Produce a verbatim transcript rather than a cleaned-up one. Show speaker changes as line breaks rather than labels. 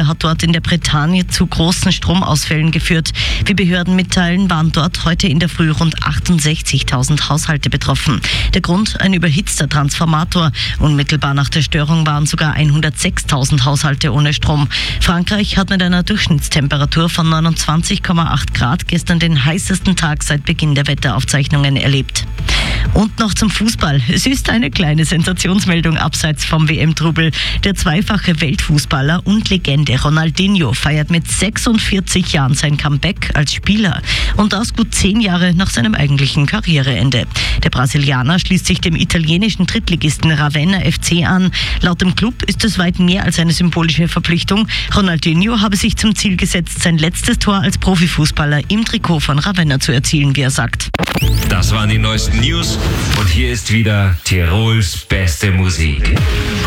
Unwetter hat dort in der Bretagne zu großen Stromausfällen geführt. Wie Behörden mitteilen, waren dort heute in der Früh rund achtundsechzigtausend Haushalte betroffen. Der Grund: ein überhitzter Transformator. Unmittelbar nach der Störung waren sogar hundertsechstausend Haushalte ohne Strom. Frankreich hat mit einer Durchschnittstemperatur von neunundzwanzig Komma acht Grad gestern den heißesten Tag seit Beginn der Wetteraufzeichnungen erlebt. Und noch zum Fußball. Es ist eine kleine Sensationsmeldung abseits vom W M-Trubel. Der zweifache Weltfußballer und Legende Ronaldinho feiert mit sechsundvierzig Jahren sein Comeback als Spieler. Und das gut zehn Jahre nach seinem eigentlichen Karriereende. Der Brasilianer schließt sich dem italienischen Drittligisten Ravenna F C an. Laut dem Club ist es weit mehr als eine symbolische Verpflichtung. Ronaldinho habe sich zum Ziel gesetzt, sein letztes Tor als Profifußballer im Trikot von Ravenna zu erzielen, wie er sagt.
Das waren die neuesten News und hier ist wieder Tirols beste Musik.